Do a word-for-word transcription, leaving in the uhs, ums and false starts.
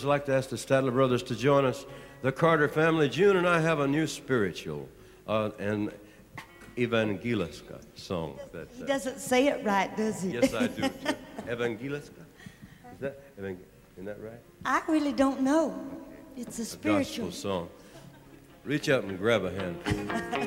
I'd like to ask the Stadler brothers to join us. The Carter family, June and I have a new spiritual, uh, an Evangeliska song. That, He uh, doesn't say it right, does he? yes, I do. Too. Evangeliska? Is that, evang- isn't that right? I really don't know. It's a A spiritual. gospel song. Reach up and grab a hand, please.